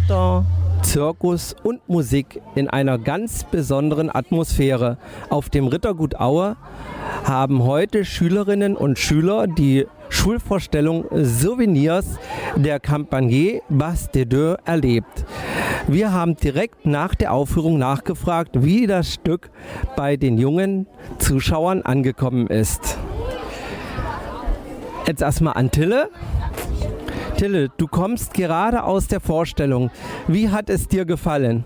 Theater, Zirkus und Musik in einer ganz besonderen Atmosphäre. Auf dem Rittergut Aue haben heute Schülerinnen und Schüler die Schulvorstellung Souvenirs der Campagne Bas de Deux erlebt. Wir haben direkt nach der Aufführung nachgefragt, wie das Stück bei den jungen Zuschauern angekommen ist. Jetzt erstmal an Tille. Tille, du kommst gerade aus der Vorstellung. Wie hat es dir gefallen?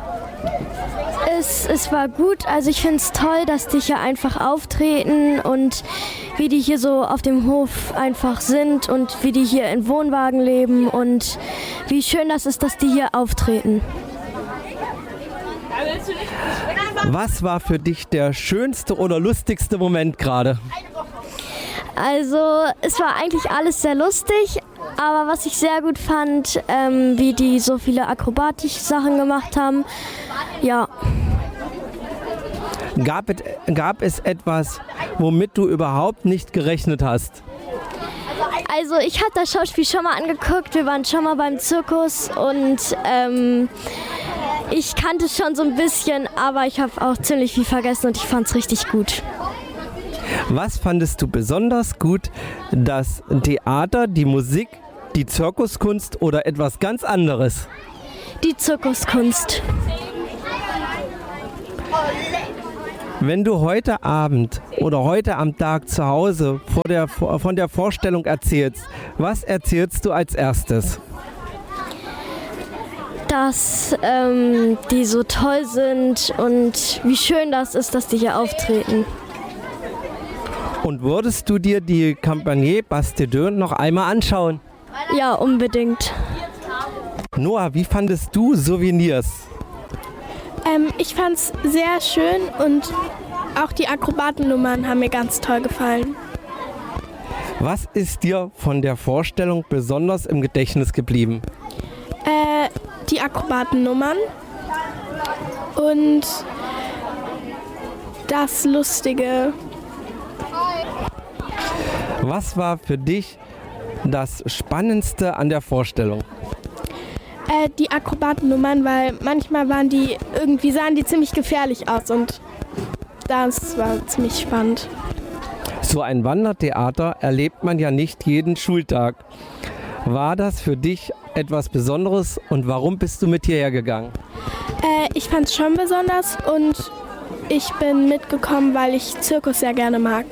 Es war gut, also ich finde es toll, dass die hier einfach auftreten und wie die hier so auf dem Hof einfach sind und wie die hier in Wohnwagen leben und wie schön das ist, dass die hier auftreten. Was war für dich der schönste oder lustigste Moment gerade? Also es war eigentlich alles sehr lustig, aber was ich sehr gut fand, wie die so viele akrobatische Sachen gemacht haben, ja. Gab es etwas, womit du überhaupt nicht gerechnet hast? Also ich habe das Schauspiel schon mal angeguckt, wir waren schon mal beim Zirkus und ich kannte es schon so ein bisschen, aber ich habe auch ziemlich viel vergessen und ich fand es richtig gut. Was fandest du besonders gut? Das Theater, die Musik, die Zirkuskunst oder etwas ganz anderes? Die Zirkuskunst. Wenn du heute Abend oder heute am Tag zu Hause von der Vorstellung erzählst, was erzählst du als erstes? Dass die so toll sind und wie schön das ist, dass die hier auftreten. Und würdest du dir die Campagne Bas de Deux noch einmal anschauen? Ja, unbedingt. Noah, wie fandest du Souvenirs? Ich fand's sehr schön und auch die Akrobatennummern haben mir ganz toll gefallen. Was ist dir von der Vorstellung besonders im Gedächtnis geblieben? Die Akrobatennummern und das Lustige. Was war für dich das Spannendste an der Vorstellung? Die Akrobatennummern, weil manchmal sahen die ziemlich gefährlich aus und das war ziemlich spannend. So ein Wandertheater erlebt man ja nicht jeden Schultag. War das für dich etwas Besonderes und warum bist du mit hierher gegangen? Ich fand es schon besonders und ich bin mitgekommen, weil ich Zirkus sehr gerne mag.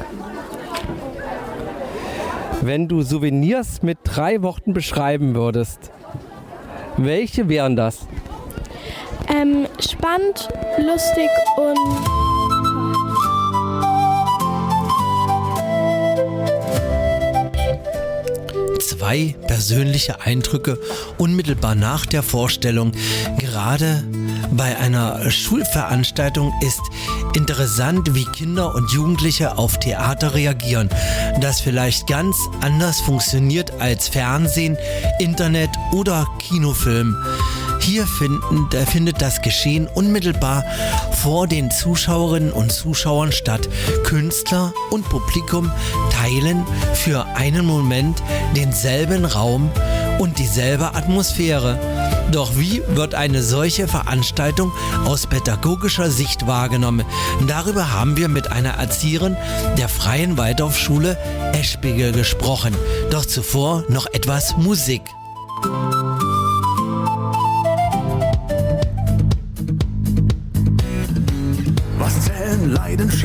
Wenn du Souvenirs mit 3 Worten beschreiben würdest, welche wären das? Spannend, lustig und... 2 persönliche Eindrücke unmittelbar nach der Vorstellung. Gerade bei einer Schulveranstaltung ist interessant, wie Kinder und Jugendliche auf Theater reagieren, das vielleicht ganz anders funktioniert als Fernsehen, Internet oder Kinofilm. Hier findet das Geschehen unmittelbar vor den Zuschauerinnen und Zuschauern statt. Künstler und Publikum teilen für einen Moment denselben Raum und dieselbe Atmosphäre. Doch wie wird eine solche Veranstaltung aus pädagogischer Sicht wahrgenommen? Darüber haben wir mit einer Erzieherin der Freien Waldorfschule Eschbigel gesprochen. Doch zuvor noch etwas Musik. Was zählen Leidenschaft?